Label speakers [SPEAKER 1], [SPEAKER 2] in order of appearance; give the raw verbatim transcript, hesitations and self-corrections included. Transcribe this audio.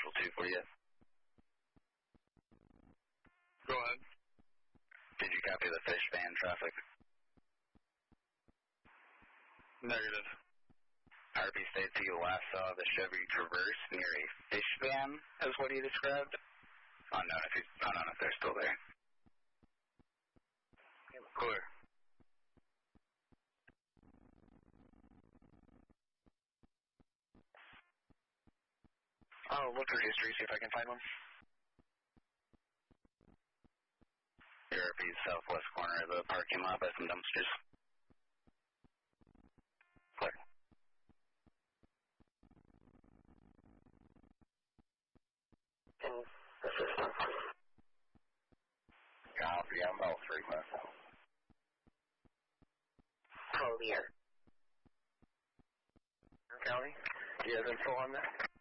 [SPEAKER 1] Central two for you.
[SPEAKER 2] Go ahead.
[SPEAKER 1] Did you copy the fish van traffic?
[SPEAKER 2] Negative.
[SPEAKER 1] R P states you last saw the Chevy Traverse near a fish van, is what he described. Unknown if, he's, unknown if they're still there.
[SPEAKER 2] Clear.
[SPEAKER 1] I'll look through history, see if I can find one. R P's southwest corner of the parking lot by some dumpsters. Clear.
[SPEAKER 3] In the system.
[SPEAKER 1] Copy, I'm about three minutes out.
[SPEAKER 3] Clear. County?
[SPEAKER 1] Do you have info on that?